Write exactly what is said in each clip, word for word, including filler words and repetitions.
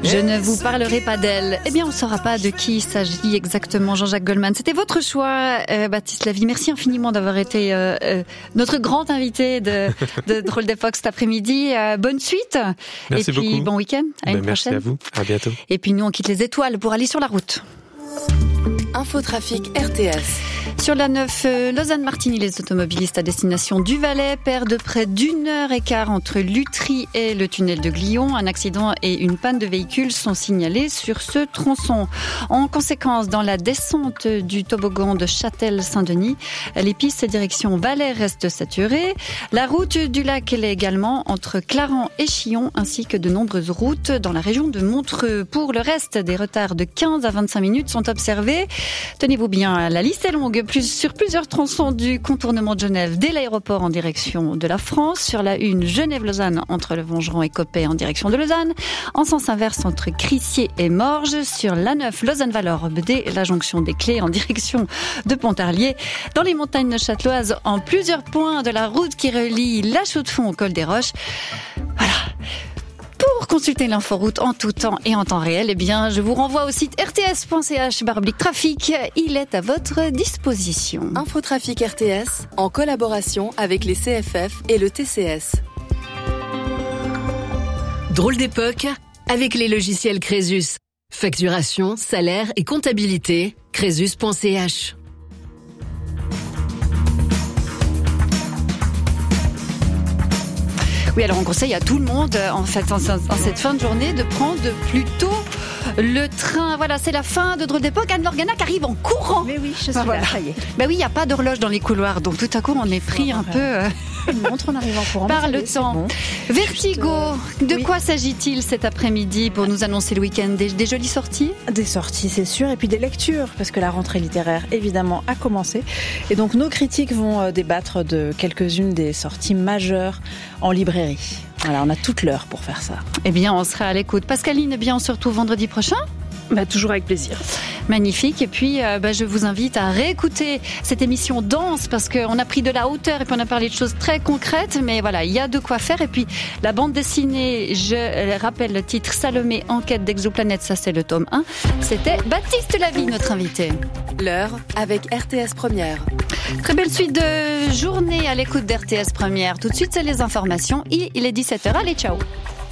Je ne vous parlerai pas d'elle. Eh bien, on ne saura pas de qui il s'agit exactement, Jean-Jacques Goldman. C'était votre choix, euh, Baptiste Lavie. Merci infiniment d'avoir été euh, euh, notre grand invité de, de Drôle d'époque cet après-midi. Euh, bonne suite. Merci Et puis, beaucoup. bon week-end. À Ben, une merci prochaine. à vous. À bientôt. Et puis, nous, on quitte les étoiles pour aller sur la route. Infotrafic R T S. Sur la neuf euh, Lausanne-Martigny, les automobilistes à destination du Valais perdent près d'une heure et quart entre Lutry et le tunnel de Glion. Un accident et une panne de véhicule sont signalés sur ce tronçon. En conséquence, dans la descente du toboggan de Châtel-Saint-Denis, les pistes direction Valais restent saturées. La route du lac l'est également entre Clarens et Chillon, ainsi que de nombreuses routes dans la région de Montreux. Pour le reste, des retards de quinze à vingt-cinq minutes sont observés. Tenez-vous bien, la liste est longue. Plus, sur plusieurs tronçons du contournement de Genève, dès l'aéroport en direction de la France. Sur la une, Genève-Lausanne entre le Vengeron et Coppet en direction de Lausanne. En sens inverse entre Crissier et Morges. Sur la neuf, Lausanne-Valorbe dès la jonction des Clés en direction de Pontarlier. Dans les montagnes châteloises, en plusieurs points de la route qui relie la Chaux-de-Fonds au col des Roches. Voilà. Pour consulter l'inforoute en tout temps et en temps réel, eh bien, je vous renvoie au site r t s point c h barre oblique trafic. Il est à votre disposition. Infotrafic R T S, en collaboration avec les C F F et le T C S. Drôle d'époque avec les logiciels Crésus. Facturation, salaire et comptabilité. crésus point c h. Oui, alors on conseille à tout le monde, en fait, en, en cette fin de journée, de prendre plutôt le train. Voilà, c'est la fin de Drôle d'époque. Anne Morgana qui arrive en courant. Mais oui, je suis bah, là, voilà. ça y est. Ben oui, il n'y a pas d'horloge dans les couloirs, donc tout à coup, on est pris un peu euh, Une montre en arrivant en courant. par mais le ça y est, temps. c'est bon. Vertigo, de Oui. quoi s'agit-il cet après-midi pour nous annoncer le week-end? Des, des jolies sorties? Des sorties, c'est sûr, et puis des lectures, parce que la rentrée littéraire, évidemment, a commencé. Et donc, nos critiques vont euh, débattre de quelques-unes des sorties majeures en librairie. Voilà, on a toute l'heure pour faire ça. Eh bien, on sera à l'écoute. Pascaline, eh bien, on se retrouve vendredi prochain. Bah, toujours avec plaisir. Magnifique. Et puis, euh, bah, je vous invite à réécouter cette émission dense parce qu'on a pris de la hauteur et puis on a parlé de choses très concrètes. Mais voilà, il y a de quoi faire. Et puis, la bande dessinée, je rappelle le titre Salomé, Enquête d'Exoplanète. Ça, c'est le tome un. C'était Baptiste Lavie, notre invité. L'heure avec R T S Première. Très belle suite de journée à l'écoute d'R T S Première. Tout de suite, c'est les informations. Et il est dix-sept heures. Allez, ciao.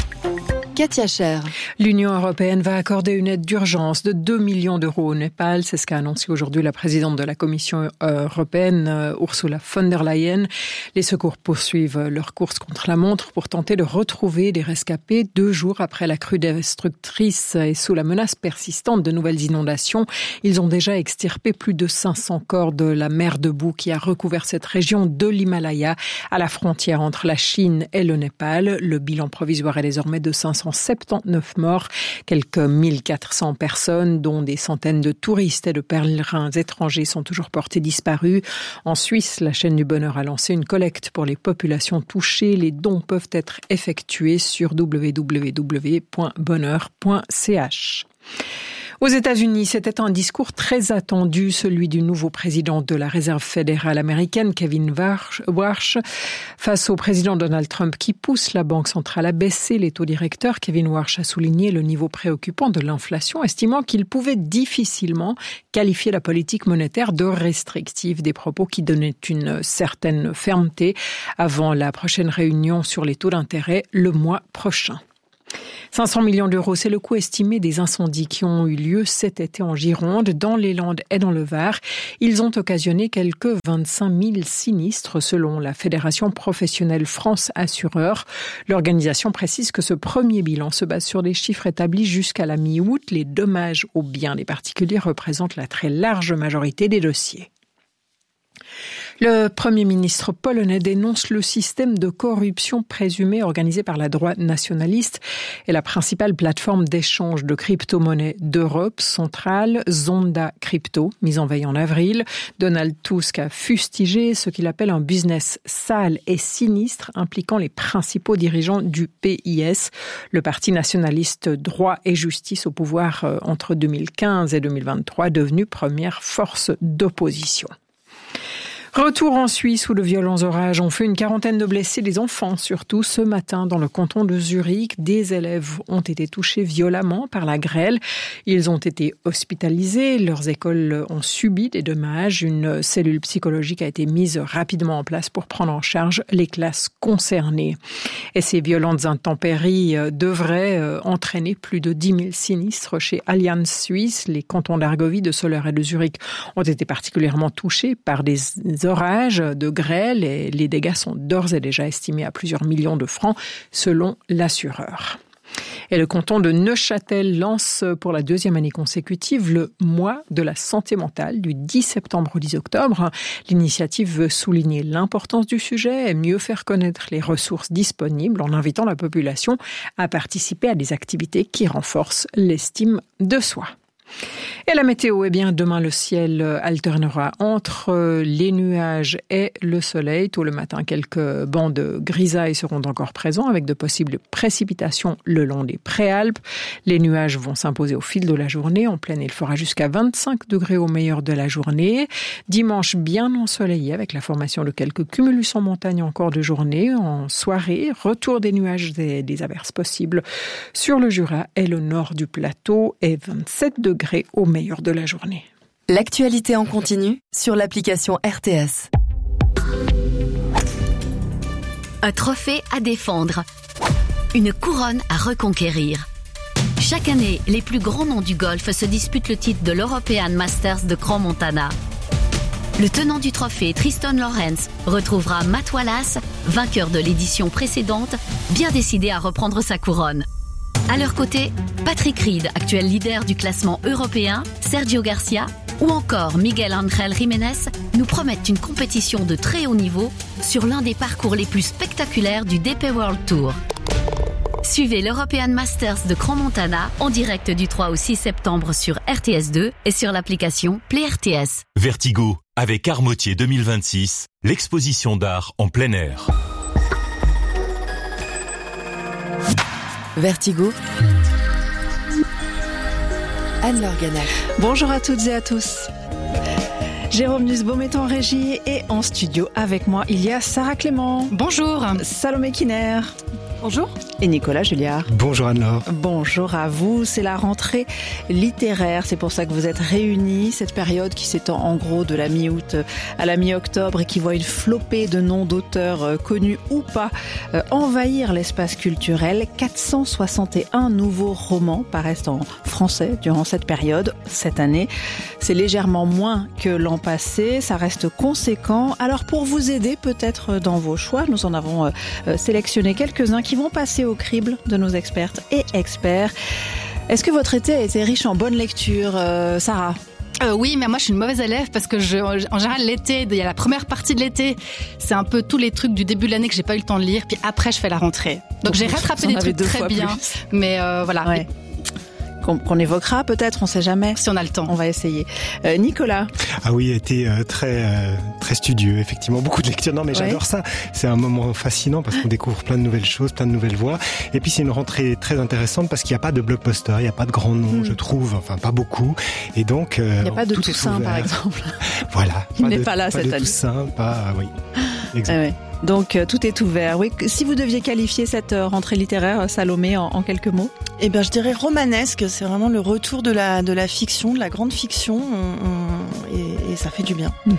Katia Cher. L'Union européenne va accorder une aide d'urgence de deux millions d'euros au Népal. C'est ce qu'a annoncé aujourd'hui la présidente de la Commission européenne, Ursula von der Leyen. Les secours poursuivent leur course contre la montre pour tenter de retrouver des rescapés deux jours après la crue destructrice et sous la menace persistante de nouvelles inondations. Ils ont déjà extirpé plus de cinq cents corps de la mer de boue qui a recouvert cette région de l'Himalaya à la frontière entre la Chine et le Népal. Le bilan provisoire est désormais de cinq cent soixante-dix-neuf morts, quelques mille quatre cents personnes, dont des centaines de touristes et de pèlerins étrangers sont toujours portés disparus. En Suisse, la chaîne du Bonheur a lancé une collecte pour les populations touchées. Les dons peuvent être effectués sur w w w point bonheur point c h. Aux États-Unis, c'était un discours très attendu, celui du nouveau président de la Réserve fédérale américaine, Kevin Warsh, face au président Donald Trump qui pousse la Banque centrale à baisser les taux directeurs. Kevin Warsh a souligné le niveau préoccupant de l'inflation, estimant qu'il pouvait difficilement qualifier la politique monétaire de restrictive, des propos qui donnaient une certaine fermeté avant la prochaine réunion sur les taux d'intérêt le mois prochain. cinq cents millions d'euros, c'est le coût estimé des incendies qui ont eu lieu cet été en Gironde, dans les Landes et dans le Var. Ils ont occasionné quelques vingt-cinq mille sinistres selon la Fédération professionnelle France Assureurs. L'organisation précise que ce premier bilan se base sur des chiffres établis jusqu'à la mi-août. Les dommages aux biens des particuliers représentent la très large majorité des dossiers. Le Premier ministre polonais dénonce le système de corruption présumé organisé par la droite nationaliste et la principale plateforme d'échange de crypto-monnaies d'Europe centrale, Zonda Crypto, mise en veille en avril. Donald Tusk a fustigé ce qu'il appelle un business sale et sinistre impliquant les principaux dirigeants du P I S, le parti nationaliste Droit et Justice au pouvoir entre deux mille quinze et deux mille vingt-trois, devenu première force d'opposition. Retour en Suisse où de violents orages ont fait une quarantaine de blessés, des enfants surtout. Ce matin, dans le canton de Zurich, des élèves ont été touchés violemment par la grêle. Ils ont été hospitalisés, leurs écoles ont subi des dommages. Une cellule psychologique a été mise rapidement en place pour prendre en charge les classes concernées. Et ces violentes intempéries devraient entraîner plus de dix mille sinistres chez Allianz Suisse. Les cantons d'Argovie, de Soleure et de Zurich ont été particulièrement touchés par des orages de grêle et les dégâts sont d'ores et déjà estimés à plusieurs millions de francs selon l'assureur. Et le canton de Neuchâtel lance pour la deuxième année consécutive le mois de la santé mentale du dix septembre au dix octobre. L'initiative veut souligner l'importance du sujet et mieux faire connaître les ressources disponibles en invitant la population à participer à des activités qui renforcent l'estime de soi. Et la météo, eh bien, demain, le ciel alternera entre les nuages et le soleil. Tôt le matin, quelques bancs de grisaille seront encore présents avec de possibles précipitations le long des Préalpes. Les nuages vont s'imposer au fil de la journée. En pleine, il fera jusqu'à vingt-cinq degrés au meilleur de la journée. Dimanche, bien ensoleillé avec la formation de quelques cumulus en montagne encore de journée. En soirée, retour des nuages et des averses possibles sur le Jura et le nord du plateau et vingt-sept degrés au meilleur de la journée. L'actualité en continu sur l'application R T S. Un trophée à défendre. Une couronne à reconquérir. Chaque année, les plus grands noms du golf se disputent le titre de l'European Masters de Crans-Montana. Le tenant du trophée, Tristan Lawrence, retrouvera Matt Wallace, vainqueur de l'édition précédente, bien décidé à reprendre sa couronne. À leur côté, Patrick Reed, actuel leader du classement européen, Sergio Garcia ou encore Miguel Ángel Jiménez nous promettent une compétition de très haut niveau sur l'un des parcours les plus spectaculaires du D P World Tour. Suivez l'European Masters de Crans-Montana en direct du trois au six septembre sur R T S deux et sur l'application Play R T S. Vertigo, avec Armotier deux mille vingt-six, l'exposition d'art en plein air. Vertigo, Anne-Laure Ganac. Bonjour à toutes et à tous. Jérôme Nussbaum est en régie et en studio avec moi, il y a Sarah Clément. Bonjour. Salomé Kiner. Bonjour. Et Nicolas Julliard. Bonjour Anne-Laure. Bonjour à vous. C'est la rentrée littéraire. C'est pour ça que vous êtes réunis. Cette période qui s'étend en gros de la mi-août à la mi-octobre et qui voit une flopée de noms d'auteurs connus ou pas envahir l'espace culturel. quatre cent soixante et un nouveaux romans paraissent en français durant cette période. Cette année, c'est légèrement moins que l'an passé. Ça reste conséquent. Alors pour vous aider peut-être dans vos choix, nous en avons sélectionné quelques-uns qui vont passer au crible de nos expertes et experts. Est-ce que votre été a été riche en bonnes lectures, euh, Sarah ? Euh, oui, mais moi je suis une mauvaise élève parce que je, en général l'été, il y a la première partie de l'été, c'est un peu tous les trucs du début de l'année que j'ai pas eu le temps de lire, puis après je fais la rentrée. Donc, Donc j'ai rattrapé des trucs très bien, plus. mais euh, voilà. Ouais. Qu'on, qu'on évoquera peut-être, on sait jamais. Si on a le temps. On va essayer. Euh, Nicolas. Ah oui, il a été euh, très, euh, très studieux, effectivement. Beaucoup de lectures. Non, mais j'adore ouais. ça. C'est un moment fascinant parce qu'on découvre plein de nouvelles choses, plein de nouvelles voies. Et puis, c'est une rentrée très intéressante parce qu'il n'y a pas de blockbuster, il n'y a pas de grands noms, mmh. je trouve. Enfin, pas beaucoup. Et donc, euh, il n'y a pas de Toussaint, par exemple. Voilà. Il n'est de, pas là pas cette de année. Toussaint, pas, oui. Exact. Ah ouais. Donc euh, tout est ouvert. Oui, si vous deviez qualifier cette euh, rentrée littéraire, Salomé, en, en quelques mots. Eh ben, je dirais romanesque. C'est vraiment le retour de la de la fiction, de la grande fiction, on, on, et, et ça fait du bien. Mmh.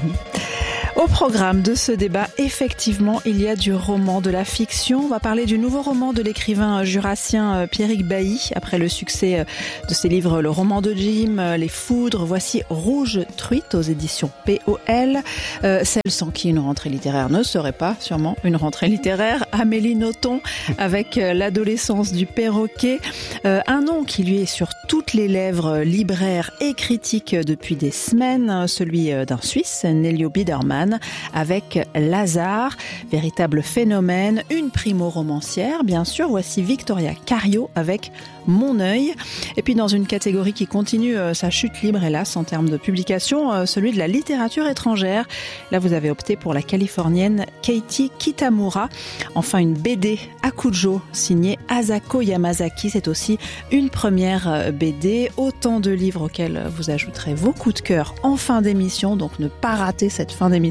Au programme de ce débat, effectivement, il y a du roman, de la fiction. On va parler du nouveau roman de l'écrivain jurassien Pierrick Bailly. Après le succès de ses livres Le roman de Jim, Les Foudres, voici Rouge Truite aux éditions P O L. Euh, celle sans qui une rentrée littéraire ne serait pas sûrement une rentrée littéraire. Amélie Nothomb avec L'adolescence du perroquet. Euh, un nom qui lui est sur toutes les lèvres, libraire et critique depuis des semaines, celui d'un Suisse, Nelio Biedermann, avec Lazare, véritable phénomène, une primo-romancière, bien sûr. Voici Victoria Cario avec Mon œil. Et puis dans une catégorie qui continue sa chute libre, hélas, en termes de publication, celui de la littérature étrangère. Là, vous avez opté pour la californienne Katie Kitamura. Enfin, une B D Akujo, signée Asako Yamazaki. C'est aussi une première B D. Autant de livres auxquels vous ajouterez vos coups de cœur en fin d'émission. Donc ne pas rater cette fin d'émission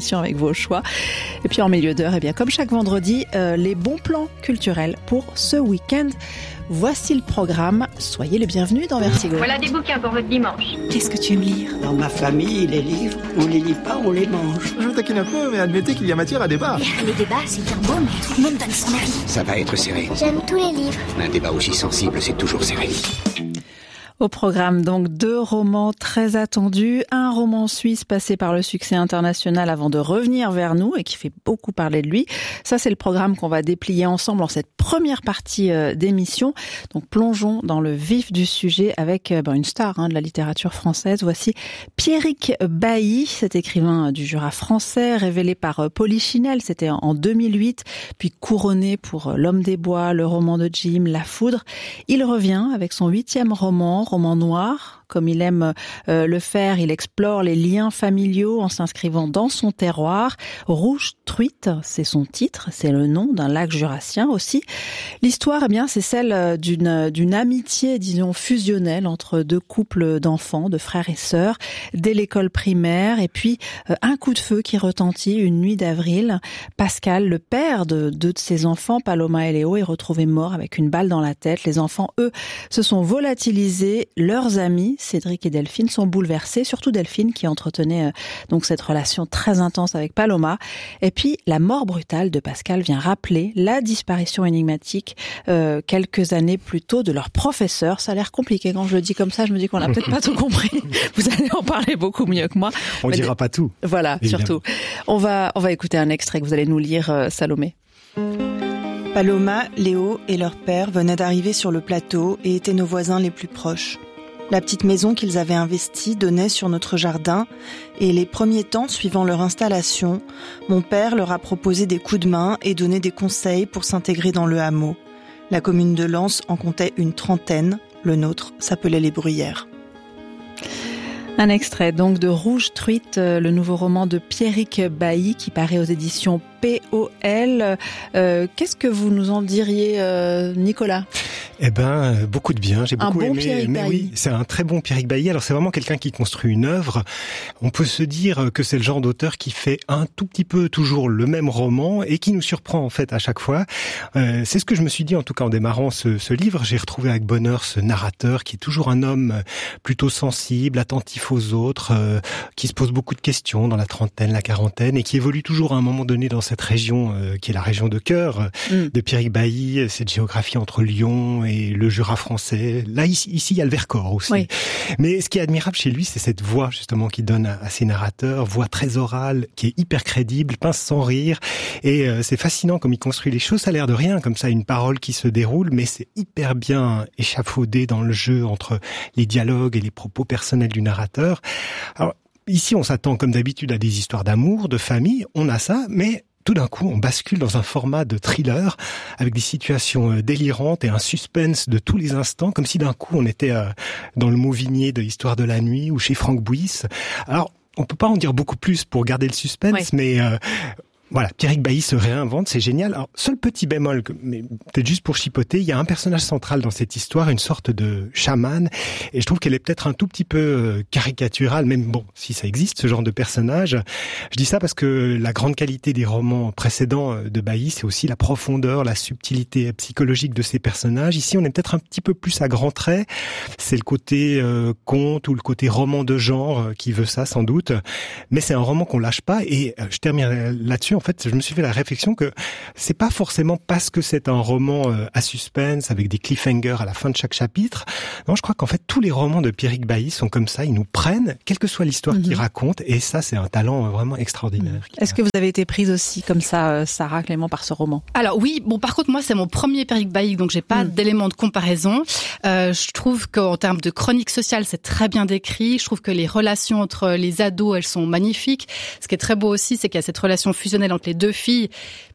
l'émission avec vos choix. Et puis en milieu d'heure, eh bien, comme chaque vendredi, euh, les bons plans culturels pour ce week-end. Voici le programme. Soyez les bienvenus dans Vertigo. Voilà des bouquins pour votre dimanche. Qu'est-ce que tu aimes lire? Dans ma famille, les livres, on les lit pas, on les mange. Je vous taquine un peu, mais admettez qu'il y a matière à débat. Le débat, c'est bien beau, mais tout le monde donne son avis. Ça va être serré. J'aime tous les livres. Un débat aussi sensible, c'est toujours serré. Au programme, donc, deux romans très attendus. Un roman suisse passé par le succès international avant de revenir vers nous et qui fait beaucoup parler de lui. Ça, c'est le programme qu'on va déplier ensemble en cette première partie euh, d'émission. Donc, plongeons dans le vif du sujet avec euh, ben, une star hein, de la littérature française. Voici Pierrick Bailly, cet écrivain du Jura français, révélé par euh, Polichinelle. C'était en deux mille huit, puis couronné pour euh, L'Homme des Bois, le roman de Jim, La Foudre. Il revient avec son huitième roman, roman noir. Comme il aime euh, le faire, il explore les liens familiaux en s'inscrivant dans son terroir. Rouge Truite, c'est son titre, c'est le nom d'un lac jurassien aussi. L'histoire, eh bien, c'est celle d'une d'une amitié, disons, fusionnelle entre deux couples d'enfants, de frères et sœurs, dès l'école primaire. Et puis, euh, un coup de feu qui retentit une nuit d'avril. Pascal, le père de deux de ses enfants, Paloma et Léo, est retrouvé mort avec une balle dans la tête. Les enfants, eux, se sont volatilisés. Leurs amis, Cédric et Delphine, sont bouleversés, surtout Delphine qui entretenait euh, donc cette relation très intense avec Paloma. Et puis la mort brutale de Pascal vient rappeler la disparition énigmatique euh, quelques années plus tôt de leur professeur. Ça a l'air compliqué quand je le dis comme ça, je me dis qu'on n'a peut-être pas tout compris. Vous allez en parler beaucoup mieux que moi. On ne dira pas tout. Voilà, évidemment. Surtout. On va, on va écouter un extrait que vous allez nous lire, euh, Salomé. Paloma, Léo et leur père venaient d'arriver sur le plateau et étaient nos voisins les plus proches. La petite maison qu'ils avaient investie donnait sur notre jardin et les premiers temps suivant leur installation, mon père leur a proposé des coups de main et donné des conseils pour s'intégrer dans le hameau. La commune de Lens en comptait une trentaine, le nôtre s'appelait les Bruyères. Un extrait donc de Rouge Truite, le nouveau roman de Pierrick Bailly qui paraît aux éditions P O L. Euh, qu'est-ce que vous nous en diriez, euh, Nicolas ? Eh ben, beaucoup de bien. J'ai beaucoup un bon aimé. Pierrick mais Bailly. oui, c'est un très bon Pierrick Bailly. Alors, c'est vraiment quelqu'un qui construit une œuvre. On peut se dire que c'est le genre d'auteur qui fait un tout petit peu toujours le même roman et qui nous surprend en fait à chaque fois. Euh, c'est ce que je me suis dit en tout cas en démarrant ce, ce livre. J'ai retrouvé avec bonheur ce narrateur qui est toujours un homme plutôt sensible, attentif aux autres, euh, qui se pose beaucoup de questions dans la trentaine, la quarantaine et qui évolue toujours à un moment donné dans cette région euh, qui est la région de cœur mm. de Pierrick Bailly, cette géographie entre Lyon et le Jura français. Là, ici, ici, il y a le Vercors aussi. Oui. Mais ce qui est admirable chez lui, c'est cette voix, justement, qu'il donne à, à ses narrateurs. Voix très orale, qui est hyper crédible, pince sans rire. Et euh, c'est fascinant comme il construit les choses. Ça a l'air de rien, comme ça, une parole qui se déroule, mais c'est hyper bien échafaudé dans le jeu entre les dialogues et les propos personnels du narrateur. Alors, ici, on s'attend, comme d'habitude, à des histoires d'amour, de famille. On a ça, mais tout d'un coup, on bascule dans un format de thriller avec des situations délirantes et un suspense de tous les instants, comme si d'un coup on était dans le Mauvigné de l'Histoire de la nuit ou chez Franck Bouys. Alors, on peut pas en dire beaucoup plus pour garder le suspense, oui. mais euh, voilà, Pierrick Bailly se réinvente, c'est génial. Alors, seul petit bémol, mais peut-être juste pour chipoter, il y a un personnage central dans cette histoire, une sorte de chaman, et je trouve qu'elle est peut-être un tout petit peu caricaturale, même bon, si ça existe, ce genre de personnage. Je dis ça parce que la grande qualité des romans précédents de Bailly, c'est aussi la profondeur, la subtilité psychologique de ces personnages. Ici, on est peut-être un petit peu plus à grands traits. C'est le côté euh, conte ou le côté roman de genre qui veut ça, sans doute. Mais c'est un roman qu'on lâche pas, et euh, je termine là-dessus. En fait, je me suis fait la réflexion que c'est pas forcément parce que c'est un roman à suspense avec des cliffhangers à la fin de chaque chapitre. Non, je crois qu'en fait tous les romans de Pierrick Bailly sont comme ça. Ils nous prennent, quelle que soit l'histoire mm-hmm. qu'ils racontent, et ça, c'est un talent vraiment extraordinaire. Mm. Est-ce que vous avez été prise aussi comme ça, Sarah Clément, par ce roman ? Alors oui, bon, par contre, moi, c'est mon premier Pierrick Bailly, donc j'ai pas mm. d'éléments de comparaison. Euh, je trouve qu'en termes de chronique sociale, c'est très bien décrit. Je trouve que les relations entre les ados, elles sont magnifiques. Ce qui est très beau aussi, c'est qu'il y a cette relation fusionnelle entre les deux filles, puisque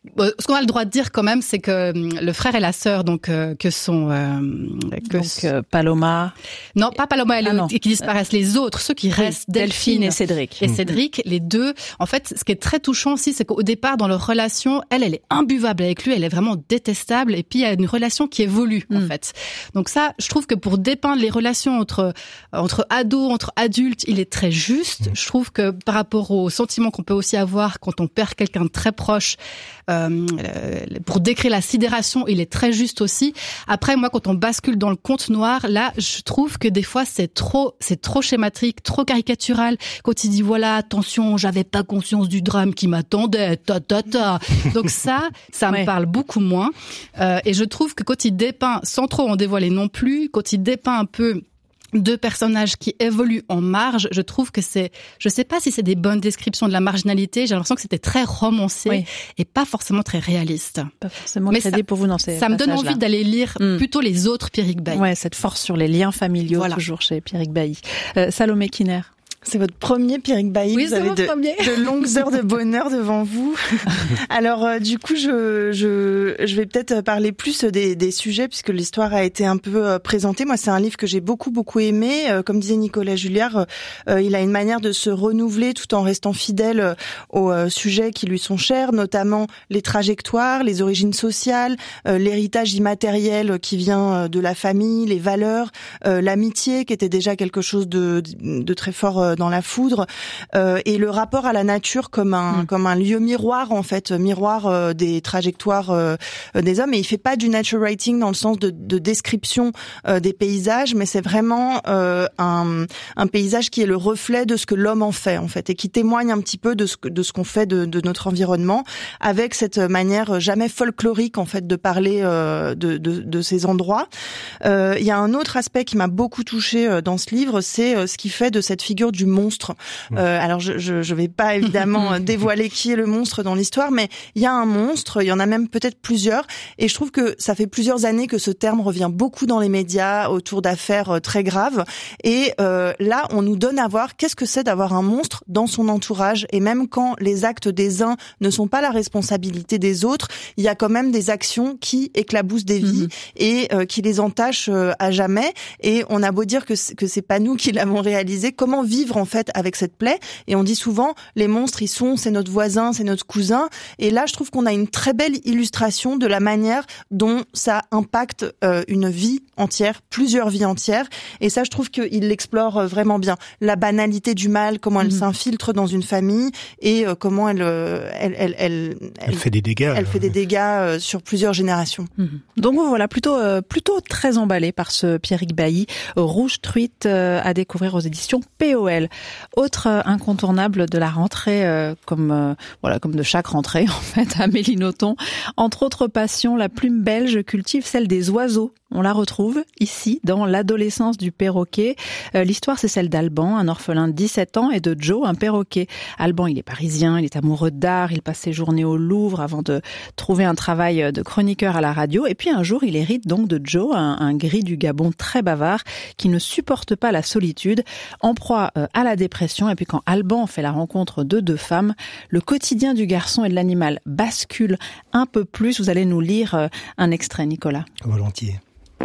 Ce qu'on a le droit de dire quand même, c'est que le frère et la sœur, donc euh, que sont euh, que donc euh, Paloma. Non, pas Paloma et ah, Léo, qui disparaissent. Les autres, ceux qui restent, oui, Delphine, Delphine et Cédric. Et Cédric, les deux. En fait, ce qui est très touchant aussi, c'est qu'au départ, dans leur relation, elle, elle est imbuvable avec lui, elle est vraiment détestable. Et puis il y a une relation qui évolue mm. en fait. Donc ça, je trouve que pour dépeindre les relations entre entre ados, entre adultes, il est très juste. Je trouve que par rapport aux sentiments qu'on peut aussi avoir quand on perd quelqu'un de très proche. Euh, pour décrire la sidération, il est très juste aussi. Après, moi, quand on bascule dans le conte noir, là, je trouve que des fois, c'est trop, c'est trop schématique, trop caricatural. Quand il dit, voilà, attention, j'avais pas conscience du drame qui m'attendait, ta, ta, ta. Donc ça, ça me ouais. parle beaucoup moins. Euh, et je trouve que quand il dépeint, sans trop en dévoiler non plus, quand il dépeint un peu deux personnages qui évoluent en marge, je trouve que c'est, je sais pas si c'est des bonnes descriptions de la marginalité, j'ai l'impression que c'était très romancé oui. et pas forcément très réaliste. Pas forcément crédible pour vous dans ces Ça me donne envie d'aller lire mm. plutôt les autres Pierrick Bailly. Ouais, cette force sur les liens familiaux, voilà. toujours chez Pierrick Bailly. Euh, Salomé Kiner. C'est votre premier Pierrick Bailly. Oui, vous avez de, de longues heures de bonheur devant vous. Alors, euh, du coup, je, je, je vais peut-être parler plus des, des sujets puisque l'histoire a été un peu euh, présentée. Moi, c'est un livre que j'ai beaucoup, beaucoup aimé. Euh, comme disait Nicolas Julliard, euh, il a une manière de se renouveler tout en restant fidèle aux euh, sujets qui lui sont chers, notamment les trajectoires, les origines sociales, euh, l'héritage immatériel qui vient de la famille, les valeurs, euh, l'amitié qui était déjà quelque chose de, de très fort euh, dans la foudre, euh, et le rapport à la nature comme un mmh. comme un lieu miroir en fait, miroir euh, des trajectoires euh, des hommes. Et il fait pas du nature writing dans le sens de, de description euh, des paysages, mais c'est vraiment euh, un un paysage qui est le reflet de ce que l'homme en fait en fait, et qui témoigne un petit peu de ce que de ce qu'on fait de, de notre environnement, avec cette manière jamais folklorique en fait de parler euh, de, de de ces endroits. Euh, il y a un autre aspect qui m'a beaucoup touchée dans ce livre, c'est euh, ce qui fait de cette figure du monstre. Euh, alors je, je je vais pas évidemment dévoiler qui est le monstre dans l'histoire, mais il y a un monstre, il y en a même peut-être plusieurs, et je trouve que ça fait plusieurs années que ce terme revient beaucoup dans les médias autour d'affaires très graves, et euh, là on nous donne à voir qu'est-ce que c'est d'avoir un monstre dans son entourage, et même quand les actes des uns ne sont pas la responsabilité des autres, il y a quand même des actions qui éclaboussent des vies mmh. et euh, qui les entachent euh, à jamais, et on a beau dire que c'est, que c'est pas nous qui l'avons réalisé, comment vivre en fait avec cette plaie. Et on dit souvent les monstres ils sont, c'est notre voisin, c'est notre cousin, et là je trouve qu'on a une très belle illustration de la manière dont ça impacte euh, une vie entière, plusieurs vies entières, et ça je trouve qu'il l'explore vraiment bien, la banalité du mal, comment elle mmh. s'infiltre dans une famille, et euh, comment elle, euh, elle, elle, elle, elle elle fait des dégâts elle fait des dégâts euh, sur plusieurs générations. Mmh. Donc voilà, plutôt euh, plutôt très emballé par ce Pierrick Bailly, Rouge Truite, euh, à découvrir aux éditions P O L. Autre euh, incontournable de la rentrée, euh, comme euh, voilà, comme de chaque rentrée en fait, Amélie Nothomb. Entre autres passions, la plume belge cultive celle des oiseaux. On la retrouve ici dans L'adolescence du perroquet. Euh, l'histoire, c'est celle d'Alban, un orphelin de dix-sept ans, et de Joe, un perroquet. Alban, il est parisien, il est amoureux d'art, il passe ses journées au Louvre avant de trouver un travail de chroniqueur à la radio. Et puis un jour, il hérite donc de Joe, un, un gris du Gabon très bavard qui ne supporte pas la solitude, en proie euh, à la dépression. Et puis quand Alban fait la rencontre de deux femmes, le quotidien du garçon et de l'animal bascule un peu plus. Vous allez nous lire euh, un extrait, Nicolas. Volontiers.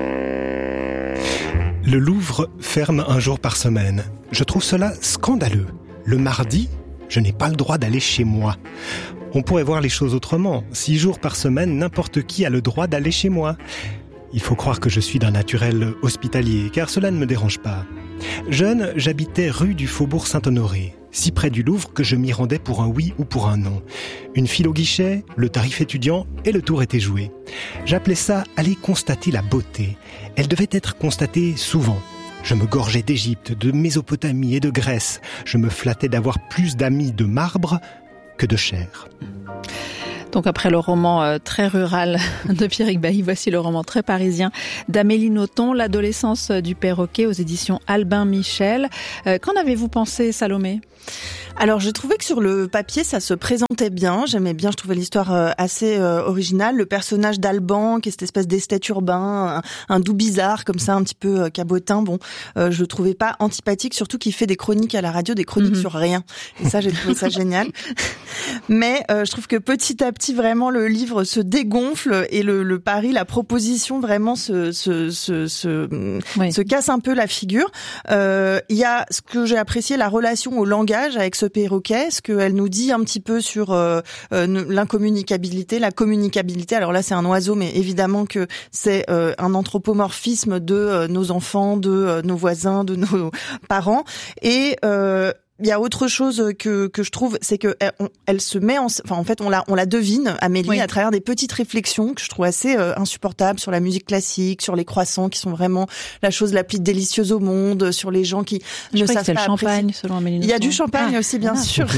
Le Louvre ferme un jour par semaine. Je trouve cela scandaleux. Le mardi, je n'ai pas le droit d'aller chez moi. On pourrait voir les choses autrement. Six jours par semaine, n'importe qui a le droit d'aller chez moi. Il faut croire que je suis d'un naturel hospitalier, car cela ne me dérange pas. Jeune, j'habitais rue du Faubourg Saint-Honoré, si près du Louvre que je m'y rendais pour un oui ou pour un non. Une file au guichet, le tarif étudiant, et le tour était joué. J'appelais ça aller constater la beauté. Elle devait être constatée souvent. Je me gorgeais d'Égypte, de Mésopotamie et de Grèce. Je me flattais d'avoir plus d'amis de marbre que de chair. Donc après le roman euh, très rural de Pierrick Bailly, voici le roman très parisien d'Amélie Nothomb, L'adolescence du perroquet, aux éditions Albin Michel. Euh, qu'en avez-vous pensé, Salomé ? Alors j'ai trouvé que sur le papier ça se présentait bien, j'aimais bien, je trouvais l'histoire euh, assez euh, originale, le personnage d'Alban qui est cette espèce d'esthète urbain, un, un doux bizarre comme ça, un petit peu euh, cabotin, bon, euh, je le trouvais pas antipathique, surtout qu'il fait des chroniques à la radio, des chroniques mm-hmm. sur rien, et ça j'ai trouvé ça génial. Mais euh, je trouve que petit à petit vraiment le livre se dégonfle et le, le pari, la proposition vraiment se se se se, oui. se casse un peu la figure. Euh, il y a ce que j'ai apprécié, la relation au langage avec ce perroquet, ce qu'elle nous dit un petit peu sur euh, euh, l'incommunicabilité, la communicabilité. Alors là c'est un oiseau, mais évidemment que c'est euh, un anthropomorphisme de euh, nos enfants, de euh, nos voisins, de nos parents. Et euh, il y a autre chose que que je trouve, c'est que elle, on, elle se met en, enfin en fait on la on la devine, Amélie, oui. à travers des petites réflexions que je trouve assez euh, insupportables sur la musique classique, sur les croissants qui sont vraiment la chose la plus délicieuse au monde, sur les gens qui je ne savent que c'est pas le champagne selon Amélie. Il y a du champagne ah, aussi bien ah, sûr.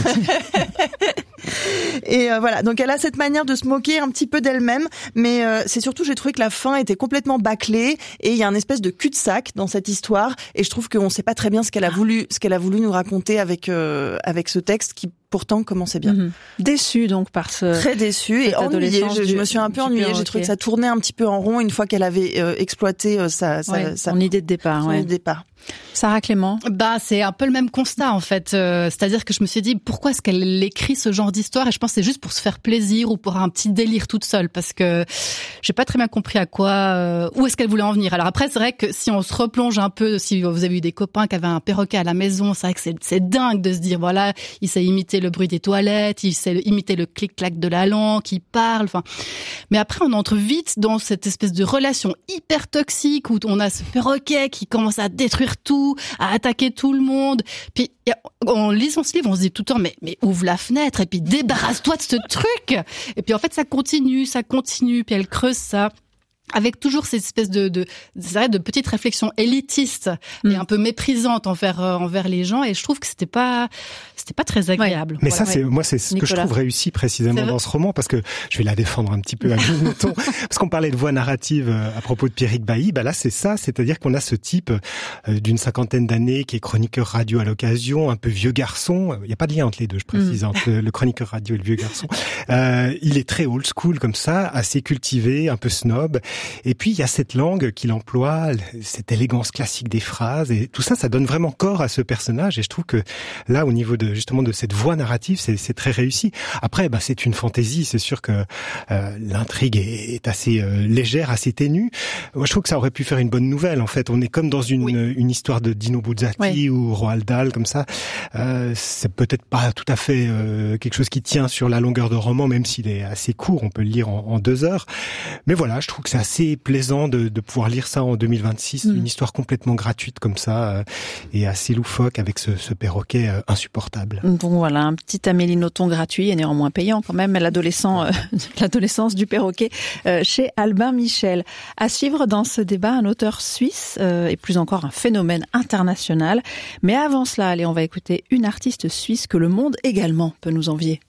Et euh, voilà, donc elle a cette manière de se moquer un petit peu d'elle-même, mais euh, c'est surtout, j'ai trouvé que la fin était complètement bâclée et il y a une espèce de cul-de-sac dans cette histoire, et je trouve qu'on ne sait pas très bien ce qu'elle a voulu, ce qu'elle a voulu nous raconter avec euh, avec ce texte qui pourtant commençait bien. Mmh. Déçue donc par ce très déçue et ennuyée. Je, je me suis un peu ennuyée. J'ai trouvé que ça tournait un petit peu en rond une fois qu'elle avait euh, exploité euh, sa, sa, ouais, sa son idée de départ. Son ouais. idée de départ. Sarah Clément. Bah c'est un peu le même constat en fait. Euh, c'est-à-dire que je me suis dit pourquoi est-ce qu'elle écrit ce genre d'histoire, et je pense que c'est juste pour se faire plaisir ou pour un petit délire toute seule, parce que j'ai pas très bien compris à quoi, euh, où est-ce qu'elle voulait en venir. Alors après c'est vrai que si on se replonge un peu, si vous avez eu des copains qui avaient un perroquet à la maison, c'est vrai que c'est, c'est dingue de se dire voilà, il sait imiter le bruit des toilettes, il sait imiter le clic-clac de la langue, il parle, enfin. Mais après on entre vite dans cette espèce de relation hyper toxique où on a ce perroquet qui commence à détruire tout, à attaquer tout le monde. Puis en lisant ce livre, on se dit tout le temps mais mais ouvre la fenêtre et puis débarrasse-toi de ce truc. Et puis en fait ça continue, ça continue, puis elle creuse ça. Avec toujours cette espèce de de de, de petites réflexions élitistes mmh. et un peu méprisantes envers euh, envers les gens, et je trouve que c'était pas c'était pas très agréable. Ouais. Mais voilà. ça c'est moi c'est ce Nicolas. que je trouve réussi précisément dans ce roman, parce que je vais la défendre un petit peu à mi-mouton parce qu'on parlait de voix narrative à propos de Pierrick Bailly, bah là c'est ça, c'est-à-dire qu'on a ce type euh, d'une cinquantaine d'années qui est chroniqueur radio à l'occasion, un peu vieux garçon, il y a pas de lien entre les deux, je précise, mmh. entre le chroniqueur radio et le vieux garçon. Euh, il est très old school comme ça, assez cultivé, un peu snob. Et puis, il y a cette langue qu'il emploie, cette élégance classique des phrases, et tout ça, ça donne vraiment corps à ce personnage. Et je trouve que là, au niveau de justement de cette voix narrative, c'est, c'est très réussi. Après, bah, c'est une fantaisie. C'est sûr que euh, l'intrigue est, est assez euh, légère, assez ténue. Moi, je trouve que ça aurait pu faire une bonne nouvelle. En fait, on est comme dans une, oui. une histoire de Dino Buzzati oui. ou Roald Dahl, comme ça. Euh, c'est peut-être pas tout à fait euh, quelque chose qui tient sur la longueur de roman, même s'il est assez court. On peut le lire en, en deux heures. Mais voilà, je trouve que c'est assez plaisant de, de pouvoir lire ça en deux mille vingt-six, mmh. une histoire complètement gratuite comme ça euh, et assez loufoque avec ce, ce perroquet euh, insupportable. Donc voilà, un petit Amélie Nothomb gratuit et néanmoins payant quand même, l'adolescent, euh, l'adolescence du perroquet euh, chez Albin Michel. À suivre dans ce débat, un auteur suisse euh, et plus encore un phénomène international. Mais avant cela, allez, on va écouter une artiste suisse que le monde également peut nous envier.